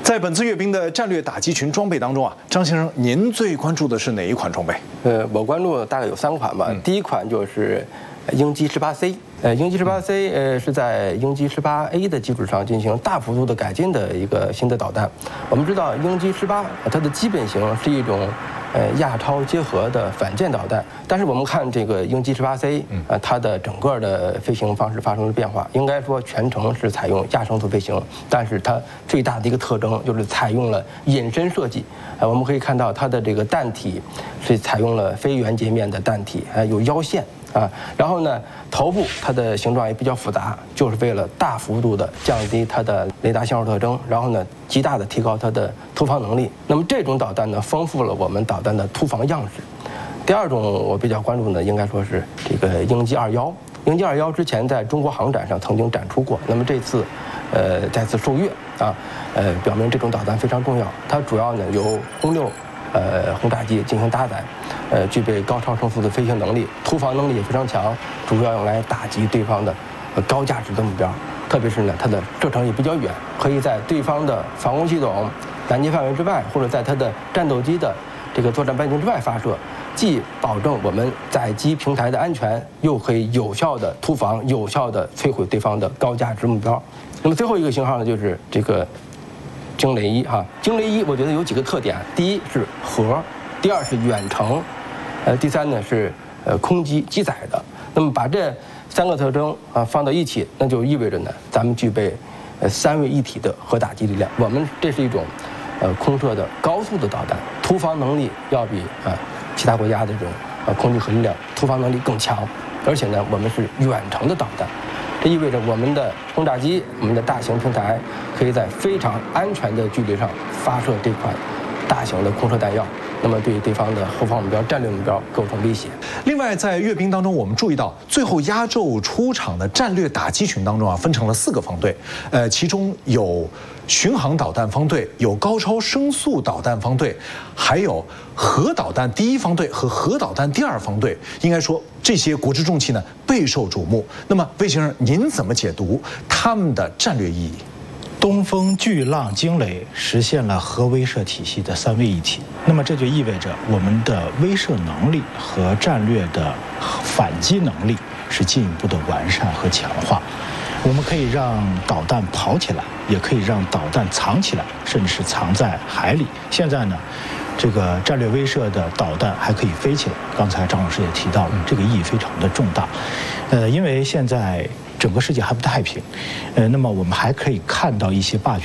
在本次阅兵的战略打击群装备当中啊，张先生，您最关注的是哪一款装备？ 我关注大概有3款吧。第一款就是鹰击 18C， 鹰击 18C 是在鹰击 18A 的基础上进行大幅度的改进的一个新的导弹。我们知道鹰击18它的基本型是一种亚超结合的反舰导弹，但是我们看这个鹰击 18C， 它的整个的飞行方式发生了变化，应该说全程是采用亚声速飞行，但是它最大的一个特征就是采用了隐身设计。我们可以看到它的这个弹体是采用了非圆截面的弹体，有腰线。然后呢，头部它的形状也比较复杂，就是为了大幅度的降低它的雷达信号特征，然后呢，极大的提高它的突防能力。那么这种导弹呢，丰富了我们导弹的突防样式。第二种我比较关注的，应该说是这个鹰击21。鹰击21之前在中国航展上曾经展出过，那么这次，再次受阅表明这种导弹非常重要。它主要呢由轰6轰炸机进行搭载，具备高超声速的飞行能力，突防能力也非常强，主要用来打击对方的高价值的目标。特别是呢，它的射程也比较远，可以在对方的防空系统拦截范围之外，或者在它的战斗机的这个作战半径之外发射，既保证我们载机平台的安全，又可以有效的突防，有效的摧毁对方的高价值目标。那么最后一个型号呢，就是这个惊雷1惊雷1我觉得有几个特点，第一是核，第二是远程，第三呢是空机机载的。那么把这3个特征放到一起，那就意味着呢，咱们具备3位一体的核打击力量。我们这是一种空射的高速的导弹，突防能力要比其他国家的这种空击核力量突防能力更强，而且呢，我们是远程的导弹。这意味着我们的轰炸机、我们的大型平台可以在非常安全的距离上发射这款大型的空射弹药，那么对对方的后方目标、战略目标构成威胁。 另外，在阅兵当中，我们注意到最后压轴出场的战略打击群当中分成了4个方队，其中有巡航导弹方队，有高超声速导弹方队，还有核导弹第1方队和核导弹第2方队。应该说，这些国之重器呢备受瞩目。那么，魏先生，您怎么解读他们的战略意义？ 东风、巨浪、惊雷实现了核威慑体系的3位一体，那么这就意味着我们的威慑能力和战略的反击能力是进一步的完善和强化。我们可以让导弹跑起来，也可以让导弹藏起来，甚至是藏在海里。现在呢，这个战略威慑的导弹还可以飞起来。刚才张老师也提到了，这个意义非常的重大。因为现在整个世界还不太平，那么我们还可以看到一些霸权